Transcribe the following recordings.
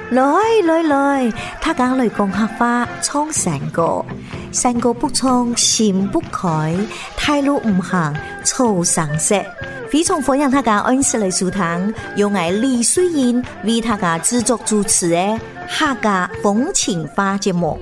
來，他講雷公客話創山歌不創心不開，太路唔行草上色。非常歡迎他講恩師嚟書堂，用我李水英為他講製作主持嘅客家風情花節目。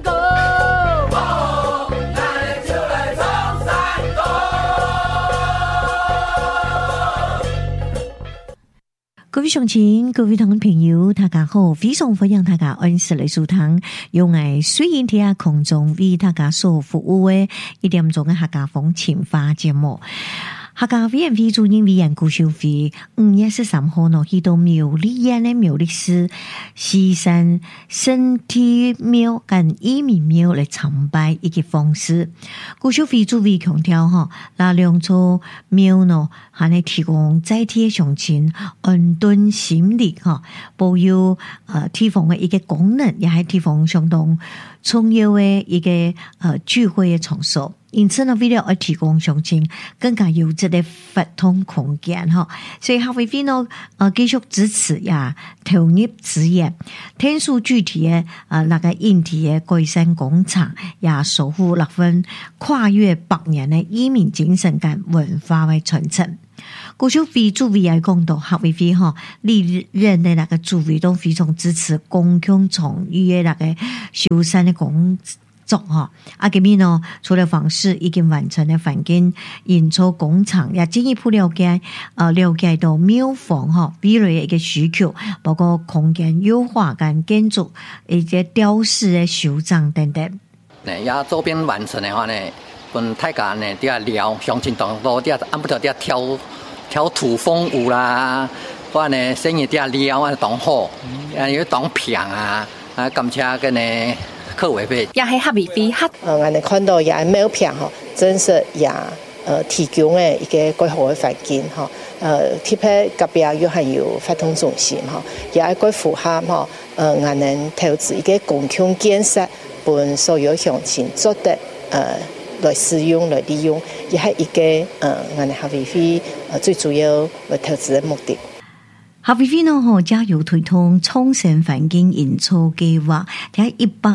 各位鄉親，各位同朋友，大家好，非常歡迎大家按時嚟收聽，用我水英喺空中為大家所服務嘅1點鐘嘅客家風情花節目。客家委員會主任委員顧秀飛5月13號呢去到苗栗縣嘅苗栗市西山聖體廟跟移民廟嚟參拜一個方式。顧秀飛主委強調那兩座廟呢係嚟提供在地鄉親安頓心理保有地方嘅一個功能，也係地方相當重要嘅一個聚會嘅場所。因此呢，為了要提供鄉親更加優質的活動空間所以客委會呢繼續支持也投入資源，天數具體的那個硬體的改善工廠，也守護6份跨越100年的移民精神跟文化的傳承。顧秀飛主委也講到，客委會歷任的那個主委都非常支持公共場域的那個修繕的工作今年呢，除了房市已經完成的環境營造工廠，也進一步了解到廟房未來的一個需求，包括空間優化跟建築一些雕飾的修整等等。 也周邊完成的話呢，跟大家呢啲啊聊鄉親當中啲啊按不着啲啊跳土風舞啦，或者呢生意啲啊聊啊當好，有當平啊感謝跟呢。客委會也係客委會我哋看到也係廟片真是也提供嘅一個幾好嘅環境特別隔壁又係有活動中心也係幾符合我哋投資一個公共建設，俾所有鄉親做得來使用來利用，也係一個我哋客委會最主要來投資嘅目的。 客委會呢加油推動創新環境營造計劃，喺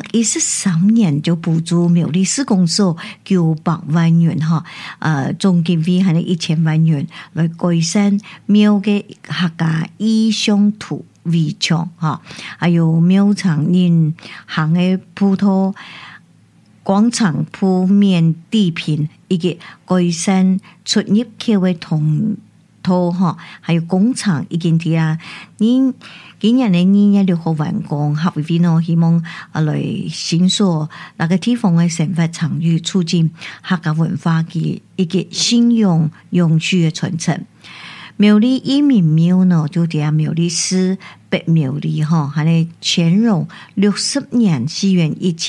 113年就補助苗栗市公所900萬元總經費係1000萬元來改善廟嘅客家意象圖圍牆還有廟場人行嘅鋪頭廣場鋪面地坪，以及改善出入口嘅通還有工廠已經啲今年的2月6號完工，客委會呢希望來新塑那個地方的生活場域，促進客家文化嘅一個信用永續的傳承。苗栗移民廟呢就喺苗栗市北苗栗係嚟乾隆60年4月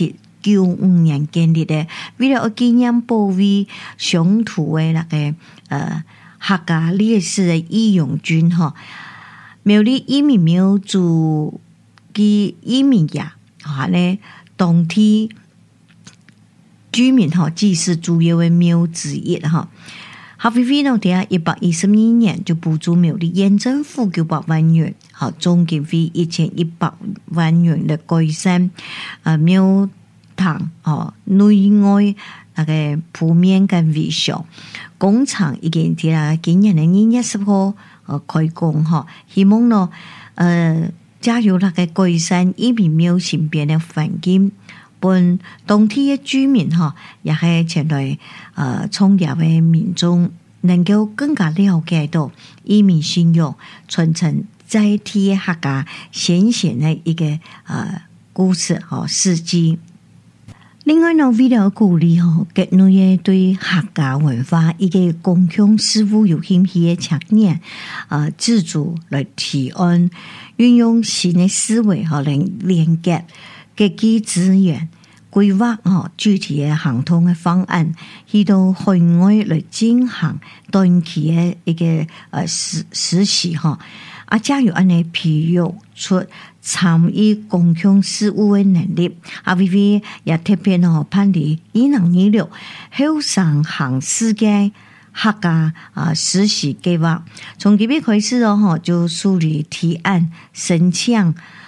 1795年建立的，為了紀念保衛鄉土的那個客家烈士的義勇軍苗栗移民廟主嘅移民也當地居民祭祀主要的廟之一客委會呢喺112年就補助苗栗縣政府900萬元總經費1100萬元來改善廟堂內外那個鋪面跟維修工廠已經喺今年的2月10號開工希望呢加入那個改善移民廟身邊的環境，幫當地的居民也係前來創業的民眾能夠更加了解到移民信仰傳承在地客家先賢的一個故事事蹟。另外呢，為了鼓勵國內對客家文化一個公共事務有興趣的青年自主來提案，運用新的思維來連結各級資源，規劃具體的行動的方案，去到海外來進行短期的一個實習加入安尼培育出參與公共事務的能力。客委會也特別辦理2026後上行世界客家實習計劃，從今日開始就梳理提案申請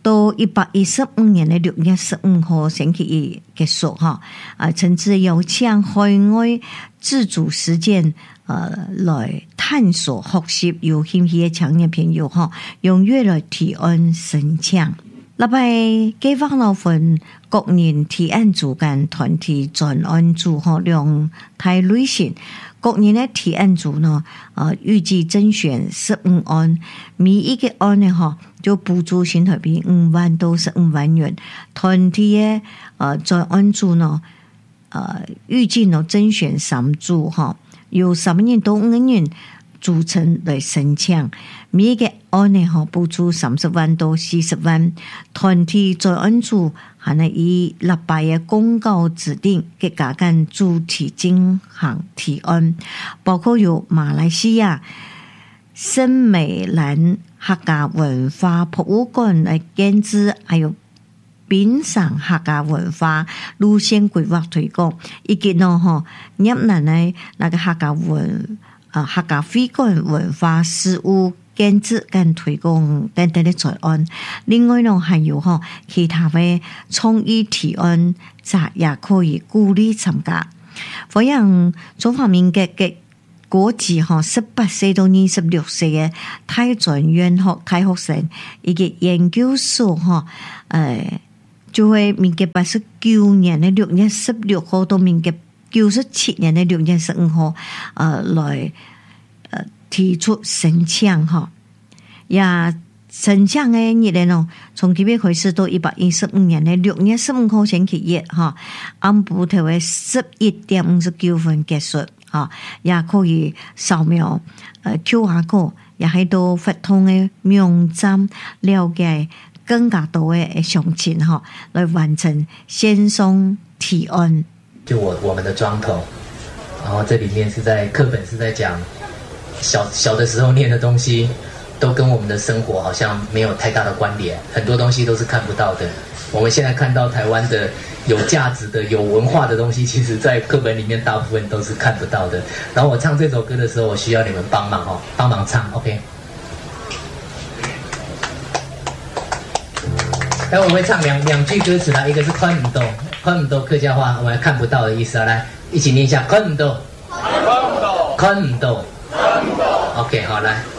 到115年的6月15號星期一結束哈，甚至有請海外自主實踐來探索學習有興趣嘅青年朋友哈，踴躍來提案申請。禮拜計劃了份國人提案組間團體專案組哈，兩台類型。國人的提案組呢，預計甄選15案，每一個案呢，就補助新台幣5萬到15萬元。團體的專案組呢，預計呢甄選3組，由3人到5人組成來申請。每一個案呢，補助30萬到40萬。團體專案組還係以立法嘅公告指定嘅家間主題進行提案，包括有馬來西亞森美蘭客家文化博物館來建置，還有品嘗客家文化路線規劃推廣，以及呢越南嘅那個客家會館文化事務建設跟推廣等等的專案。另外呢，還有其他的創意提案，也可以鼓勵參加。這樣中華民國嘅國籍18歲到26歲嘅大專院校大學生以及研究所就會民國89年的6月16號到民國97年的6月15號來提出申請也申請的日期呢，從今日開始到115年的6月15號星期一暗晡頭的11點59分結束也可以掃描QR code，也喺度發通的網站了解更加多的詳情來完成線上提案。 就我們的莊頭，然後這裡面是在課本是在講小的時候念的東西，都跟我們的生活好像沒有太大的關聯，很多東西都是看不到的。我們現在看到台灣的有價值的、有文化的東西，其實在課本裡面大部分都是看不到的。然後我唱這首歌的時候，我需要你們幫忙幫忙唱 ，OK？ 然後我會唱兩句歌詞啦，一個是寬唔到，寬唔到客家話我們看不到的意思啊，來一起念一下寬唔到，寬唔到，寬唔到，寬唔到 ，OK， 好來。